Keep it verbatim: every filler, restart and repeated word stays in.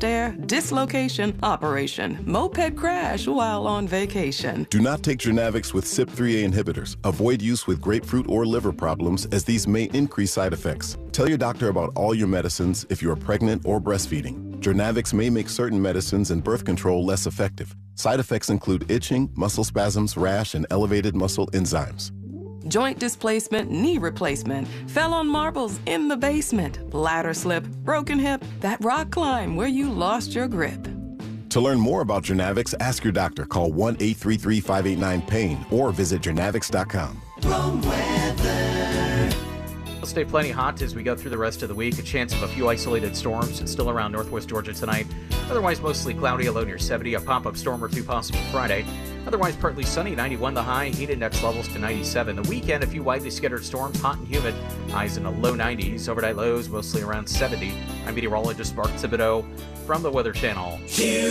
stair, dislocation, operation, moped crash while on vacation. Do not take Jernavix with C Y P three A inhibitors. Avoid use with grapefruit or liver problems, as these may increase side effects. Tell your doctor about all your medicines if you are pregnant or breastfeeding. Jernavix may make certain medicines and birth control less effective. Side effects include itching, muscle spasms, rash, and elevated muscle enzymes. Joint displacement, knee replacement, fell on marbles in the basement, ladder slip, broken hip, that rock climb where you lost your grip. To learn more about Jernavix, ask your doctor. Call one eight three three, five eight nine, pain or visit Jernavix dot com. Wrong weather. It'll stay plenty hot as we go through the rest of the week. A chance of a few isolated storms still around northwest Georgia tonight. Otherwise, mostly cloudy, a low near seventy. A pop-up storm or two possible Friday. Otherwise, partly sunny, ninety-one the high. Heat index levels to ninety-seven. The weekend, a few widely scattered storms, hot and humid. Highs in the low nineties. Overnight lows mostly around seventy. I'm meteorologist Mark Thibodeau from the Weather Channel.